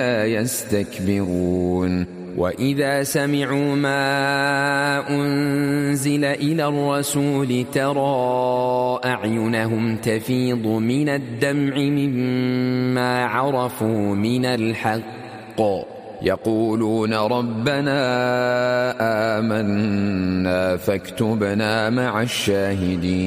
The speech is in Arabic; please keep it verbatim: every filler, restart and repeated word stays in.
لا يستكبرون وإذا سمعوا ما أنزل إلى الرسول ترى أعينهم تفيض من الدمع مما عرفوا من الحق يقولون ربنا آمنا فاكتبنا مع الشاهدين